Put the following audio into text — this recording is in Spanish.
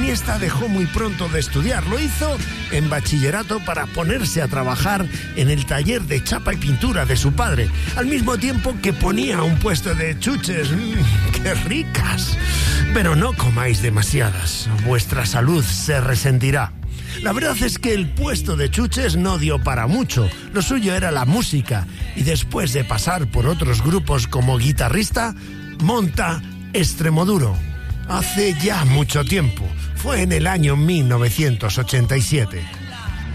Iniesta dejó muy pronto de estudiar. Lo hizo en bachillerato para ponerse a trabajar en el taller de chapa y pintura de su padre, al mismo tiempo que ponía un puesto de chuches. ¡Qué ricas! Pero no comáis demasiadas, vuestra salud se resentirá. La verdad es que el puesto de chuches no dio para mucho. Lo suyo era la música, y después de pasar por otros grupos como guitarrista, monta Extremoduro. Hace ya mucho tiempo, fue en el año 1987.